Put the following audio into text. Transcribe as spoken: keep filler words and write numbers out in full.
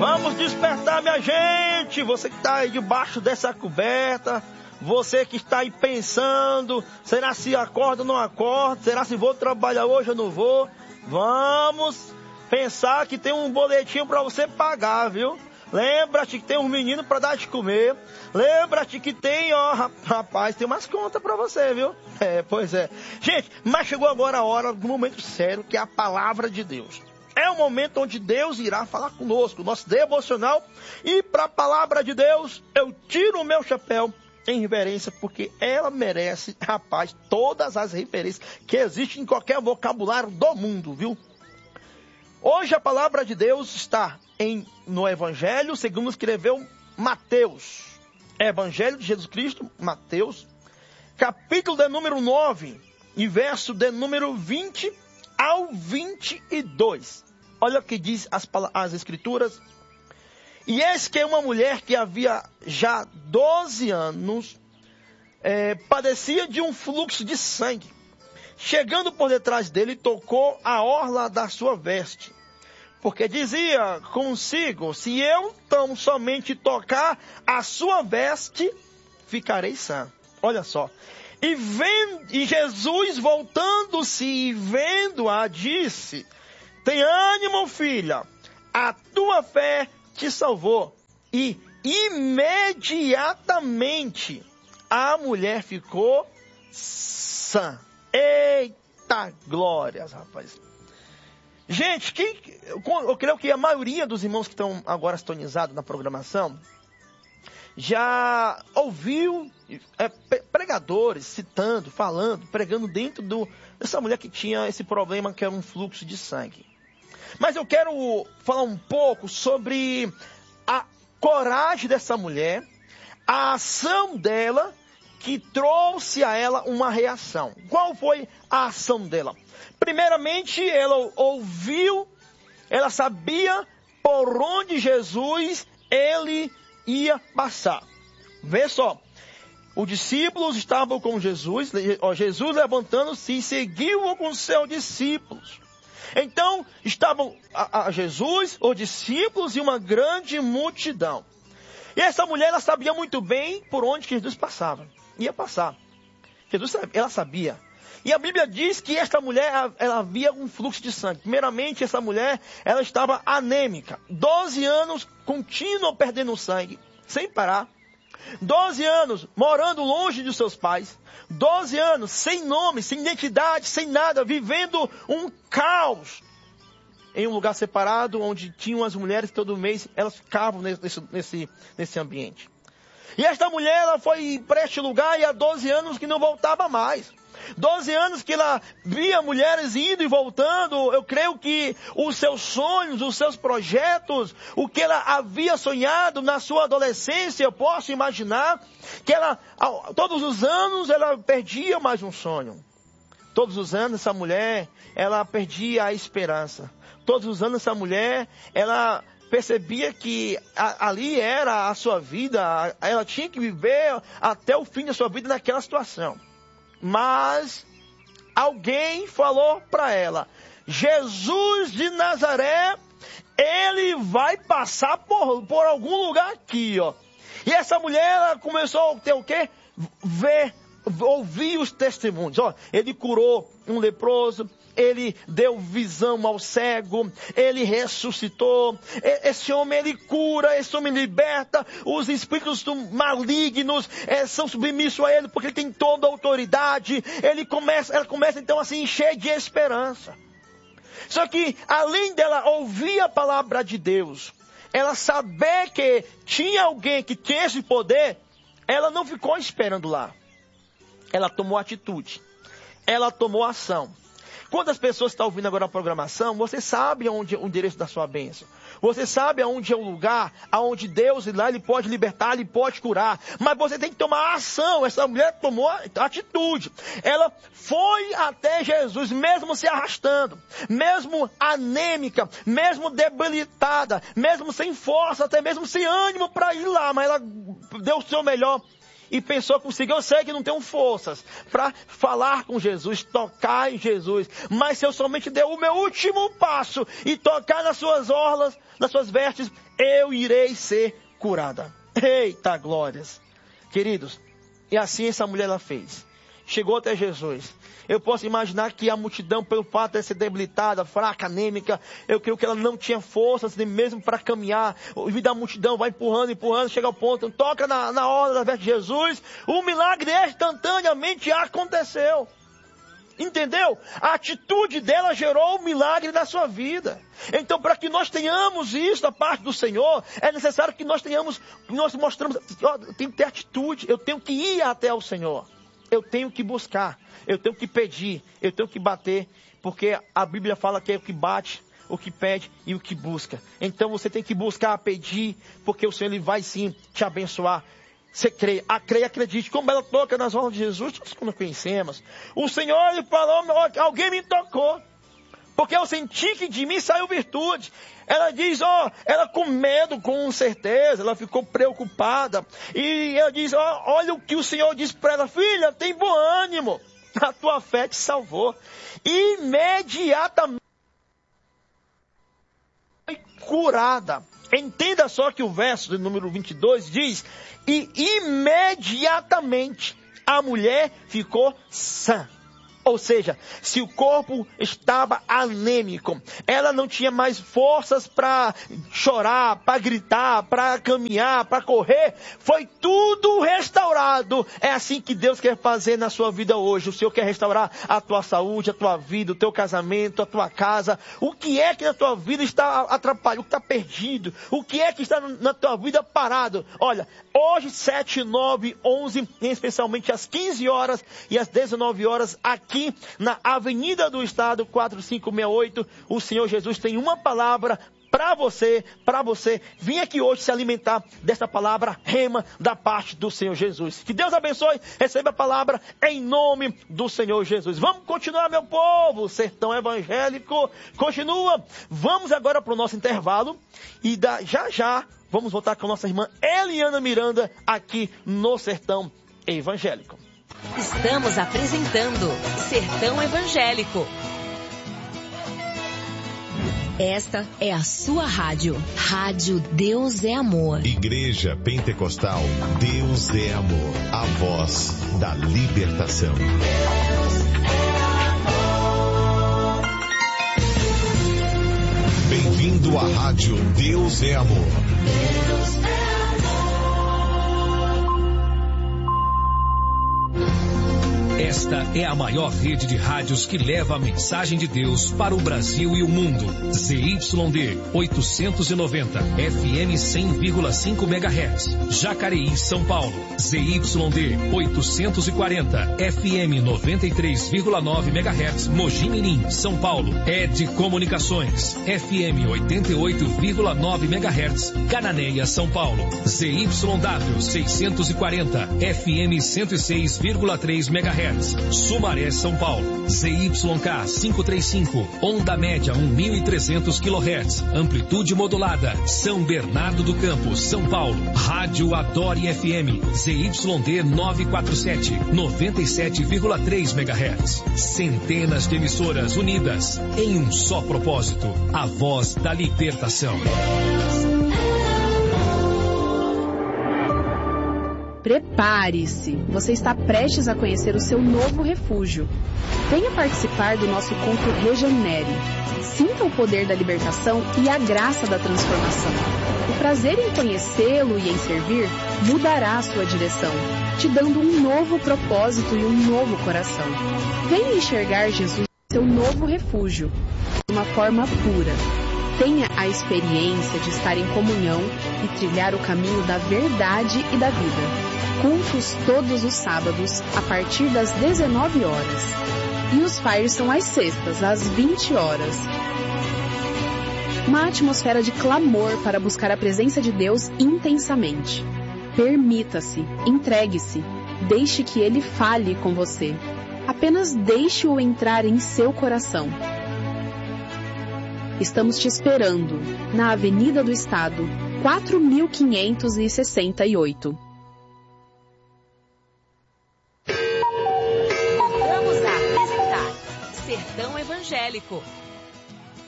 Vamos despertar, minha gente. Você que está aí debaixo dessa coberta, você que está aí pensando, será se acorda ou não acorda? Será se vou trabalhar hoje ou não vou? Vamos pensar que tem um boletim para você pagar, viu? Lembra-te que tem um menino para dar de comer. Lembra-te que tem, ó, rapaz, tem umas contas para você, viu? É, pois é. Gente, mas chegou agora a hora do momento sério, que é a palavra de Deus. É o momento onde Deus irá falar conosco, nosso devocional. E para a palavra de Deus, eu tiro o meu chapéu em reverência, porque ela merece, rapaz, todas as referências que existem em qualquer vocabulário do mundo, viu? Hoje a palavra de Deus está em, no Evangelho, segundo escreveu Mateus. Evangelho de Jesus Cristo, Mateus, capítulo de número nove, e verso de número vinte ao vinte e dois. Olha o que diz as, as escrituras. E eis que uma mulher que havia já doze anos, é, padecia de um fluxo de sangue. Chegando por detrás dele, tocou a orla da sua veste. Porque dizia consigo, se eu tão somente tocar a sua veste, ficarei sã. Olha só. E, vendo, e Jesus, voltando-se e vendo-a, disse, tem ânimo, filha, a tua fé te salvou. E imediatamente a mulher ficou sã. Eita glórias, rapaz. Gente, quem, eu creio que a maioria dos irmãos que estão agora sintonizados na programação já ouviu é, pregadores citando, falando, pregando dentro do, dessa mulher que tinha esse problema que era um fluxo de sangue. Mas eu quero falar um pouco sobre a coragem dessa mulher, a ação dela que trouxe a ela uma reação. Qual foi a ação dela? Primeiramente, ela ouviu, ela sabia por onde Jesus ele ia passar. Vê só, os discípulos estavam com Jesus, Jesus levantando-se e seguiu com seus discípulos. Então, estavam a, a Jesus, os discípulos e uma grande multidão. E essa mulher, ela sabia muito bem por onde Jesus passava. Ia passar. Jesus, ela sabia. E a Bíblia diz que esta mulher, ela havia um fluxo de sangue. Primeiramente, essa mulher, ela estava anêmica. doze anos contínua perdendo sangue, sem parar. doze anos morando longe dos seus pais. doze anos sem nome, sem identidade, sem nada, vivendo um caos. Em um lugar separado, onde tinham as mulheres que todo mês, elas ficavam nesse, nesse, nesse ambiente. E esta mulher, ela foi para este lugar e há doze anos que não voltava mais. doze anos que ela via mulheres indo e voltando. Eu creio que os seus sonhos, os seus projetos, o que ela havia sonhado na sua adolescência, eu posso imaginar que ela, todos os anos, ela perdia mais um sonho. Todos os anos, essa mulher, ela perdia a esperança. Todos os anos, essa mulher, ela percebia que a, ali era a sua vida, ela tinha que viver até o fim da sua vida naquela situação. Mas alguém falou para ela, Jesus de Nazaré, ele vai passar por, por algum lugar aqui, ó. E essa mulher, ela começou a ter o quê? Ver, ouvir os testemunhos, ó. Ele curou um leproso, ele deu visão ao cego, ele ressuscitou, esse homem ele cura, esse homem liberta, os espíritos malignos é, são submissos a ele, porque ele tem toda a autoridade, ele começa, ela começa então a se encher de esperança. Só que além dela ouvir a palavra de Deus, ela saber que tinha alguém que tinha esse poder, ela não ficou esperando lá, ela tomou atitude, ela tomou ação. Quantas pessoas estão ouvindo agora a programação, você sabe onde é o endereço da sua bênção. Você sabe aonde é o lugar, aonde Deus lá, ele pode libertar, ele pode curar. Mas você tem que tomar ação. Essa mulher tomou atitude. Ela foi até Jesus, mesmo se arrastando, mesmo anêmica, mesmo debilitada, mesmo sem força, até mesmo sem ânimo para ir lá. Mas ela deu o seu melhor e pensou consigo, eu sei que não tenho forças para falar com Jesus, tocar em Jesus, mas se eu somente der o meu último passo e tocar nas suas orlas, nas suas vestes, eu irei ser curada. Eita glórias! Queridos, e assim essa mulher ela fez. Chegou até Jesus. Eu posso imaginar que a multidão, pelo fato de ser debilitada, fraca, anêmica, eu creio que ela não tinha forças nem mesmo para caminhar. O vida da multidão vai empurrando, empurrando, chega ao ponto, toca na, na hora da veste de Jesus. O milagre instantaneamente aconteceu. Entendeu? A atitude dela gerou um milagre na sua vida. Então, para que nós tenhamos isso da parte do Senhor, é necessário que nós tenhamos, nós mostramos, ó, eu tenho que ter atitude, eu tenho que ir até o Senhor. Eu tenho que buscar, eu tenho que pedir, eu tenho que bater, porque a Bíblia fala que é o que bate, o que pede e o que busca. Então você tem que buscar, pedir, porque o Senhor ele vai sim te abençoar. Você crê, a crê, acredite. Como ela toca nas orlas de Jesus, nós não conhecemos. O Senhor ele falou, alguém me tocou, porque eu senti que de mim saiu virtude. Ela diz, ó, oh, ela com medo, com certeza, ela ficou preocupada. E ela diz, ó, oh, olha o que o Senhor disse para ela, filha, tem bom ânimo, a tua fé te salvou. Imediatamente foi curada. Entenda só que o verso do número vinte e dois diz, e imediatamente a mulher ficou sã. Ou seja, se o corpo estava anêmico, ela não tinha mais forças para chorar, para gritar, para caminhar, para correr, foi tudo restaurado. É assim que Deus quer fazer na sua vida hoje. O Senhor quer restaurar a tua saúde, a tua vida, o teu casamento, a tua casa. O que é que na tua vida está atrapalhado, o que está perdido, o que é que está na tua vida parado? Olha, hoje sete, nove, onze, especialmente às quinze horas e às dezenove horas, aqui Aqui na Avenida do Estado, quatro cinco seis oito, o Senhor Jesus tem uma palavra para você, para você. Vim aqui hoje se alimentar dessa palavra rema da parte do Senhor Jesus. Que Deus abençoe, receba a palavra em nome do Senhor Jesus. Vamos continuar, meu povo, sertão evangélico, continua. Vamos agora para o nosso intervalo e da, já já vamos voltar com a nossa irmã Eliana Miranda aqui no sertão evangélico. Estamos apresentando Sertão Evangélico. Esta é a sua rádio. Rádio Deus é Amor. Igreja Pentecostal Deus é Amor. A voz da libertação. Deus é amor. Bem-vindo à rádio Deus é Amor. Deus é amor. Esta é a maior rede de rádios que leva a mensagem de Deus para o Brasil e o mundo. Z Y D oitocentos e noventa, F M cem vírgula cinco megahertz. Jacareí, São Paulo. Z Y D oitocentos e quarenta, F M noventa e três vírgula nove megahertz. Mogi Mirim, São Paulo. Ed Comunicações, F M oitenta e oito vírgula nove megahertz. Cananéia, São Paulo. Z Y W seiscentos e quarenta, F M cento e seis vírgula três megahertz. Sumaré, São Paulo. Z Y K quinhentos e trinta e cinco, onda média mil e trezentos quilohertz, amplitude modulada. São Bernardo do Campo, São Paulo. Rádio Adore F M, Z Y D novecentos e quarenta e sete, noventa e sete vírgula três megahertz. Centenas de emissoras unidas em um só propósito, a voz da libertação. Prepare-se, você está prestes a conhecer o seu novo refúgio. Venha participar do nosso culto Regenere. Sinta o poder da libertação e a graça da transformação. O prazer em conhecê-lo e em servir mudará a sua direção, te dando um novo propósito e um novo coração. Venha enxergar Jesus, seu novo refúgio, de uma forma pura. Tenha a experiência de estar em comunhão e trilhar o caminho da verdade e da vida. Cultos todos os sábados, a partir das dezenove horas. E os fires são às sextas, às vinte horas. Uma atmosfera de clamor para buscar a presença de Deus intensamente. Permita-se, entregue-se, deixe que Ele fale com você. Apenas deixe-o entrar em seu coração. Estamos te esperando, na Avenida do Estado, quatro mil quinhentos e sessenta e oito. evangélico.